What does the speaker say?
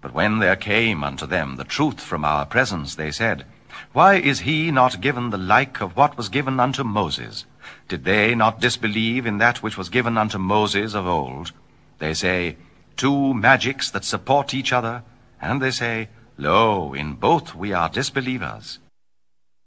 But when there came unto them the truth from our presence, they said, Why is he not given the like of what was given unto Moses? Did they not disbelieve in that which was given unto Moses of old? They say, 2 magics that support each other. And they say, Lo, in both we are disbelievers.